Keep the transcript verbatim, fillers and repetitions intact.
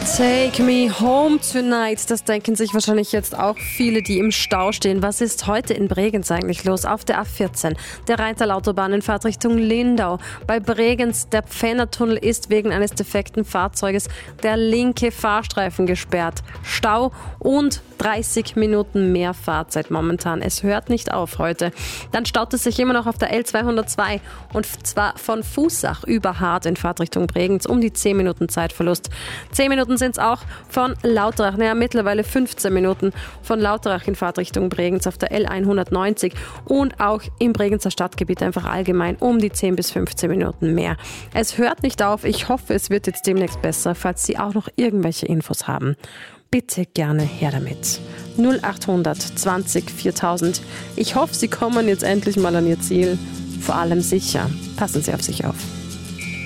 Take me home tonight. Das denken sich wahrscheinlich jetzt auch viele, die im Stau stehen. Was ist heute in Bregenz eigentlich los? Auf der A vierzehn, der Rheintal-Autobahn in Fahrtrichtung Lindau. Bei Bregenz, der Pfändertunnel ist wegen eines defekten Fahrzeuges der linke Fahrstreifen gesperrt. Stau und dreißig Minuten mehr Fahrzeit momentan. Es hört nicht auf heute. Dann staut es sich immer noch auf der L zweihundertzwei und zwar von Fußach über Hart in Fahrtrichtung Bregenz um die zehn Minuten Zeitverlust. zehn Minuten sind es auch von Lauterach, naja, mittlerweile fünfzehn Minuten von Lauterach in Fahrtrichtung Bregenz auf der L hundertneunzig und auch im Bregenzer Stadtgebiet einfach allgemein um die zehn bis fünfzehn Minuten mehr. Es hört nicht auf. Ich hoffe, es wird jetzt demnächst besser. Falls Sie auch noch irgendwelche Infos haben, bitte gerne her damit. null achthundert zwanzig viertausend. Ich hoffe, Sie kommen jetzt endlich mal an Ihr Ziel. Vor allem sicher. Passen Sie auf sich auf.